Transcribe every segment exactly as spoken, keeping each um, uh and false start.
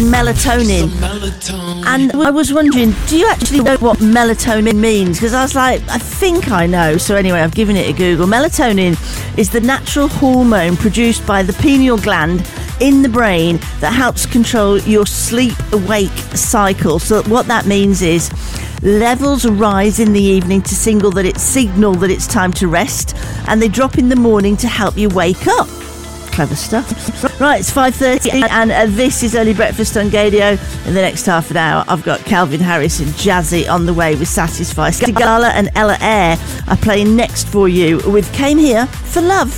melatonin. And I was wondering, do you actually know what melatonin means? Because I was like, I think I know. So anyway, I've given it a Google. Melatonin is the natural hormone produced by the pineal gland in the brain that helps control your sleep-awake cycle. So what that means is levels rise in the evening to signal that it's signal that it's time to rest, and they drop in the morning to help you wake up. Clever stuff. Right, it's five thirty and uh, this is Early Breakfast on Gadio. In the next half an hour, I've got Calvin Harris and Jazzy on the way with Satisfy. Gala and Ella Eyre are playing next for you with Came Here for Love.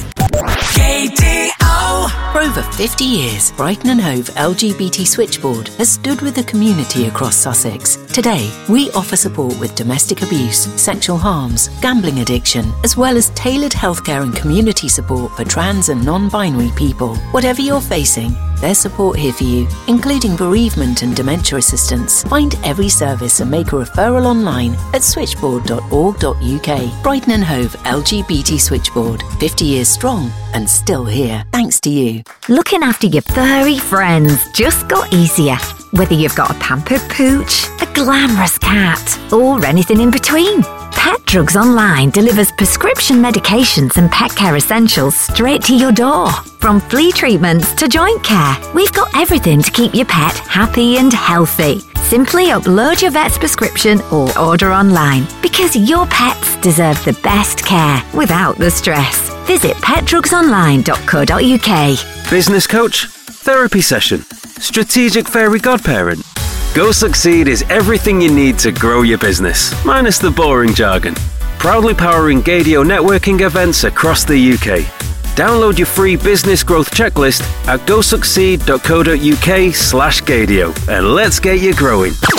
K D O. For over fifty years, Brighton and Hove L G B T Switchboard has stood with the community across Sussex. Today, we offer support with domestic abuse, sexual harms, gambling addiction, as well as tailored healthcare and community support for trans and non-binary people. Whatever you're facing, there's support here for you, including bereavement and dementia assistance. Find every service and make a referral online at switchboard dot org dot U K. Brighton and Hove L G B T Switchboard, fifty years strong and still here, thanks to you. Looking after your furry friends just got easier. Whether you've got a pampered pooch, a glamorous cat, or anything in between. Pet Drugs Online delivers prescription medications and pet care essentials straight to your door. From flea treatments to joint care, we've got everything to keep your pet happy and healthy. Simply upload your vet's prescription or order online, because your pets deserve the best care without the stress. Visit pet drugs online dot co dot U K. Business coach? Therapy session? Strategic fairy godparent? Go Succeed is everything you need to grow your business, minus the boring jargon. Proudly powering Gadio networking events across the U K. Download your free business growth checklist at go succeed dot co dot U K slash Gadio and let's get you growing.